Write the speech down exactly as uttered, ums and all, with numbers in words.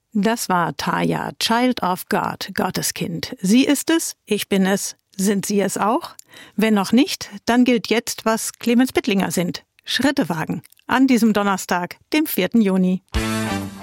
Das war Taya, Child of God, Gotteskind. Sie ist es, ich bin es. Sind Sie es auch? Wenn noch nicht, dann gilt jetzt, was Clemens Bittlinger sind. Schritte wagen. An diesem Donnerstag, dem vierten Juni.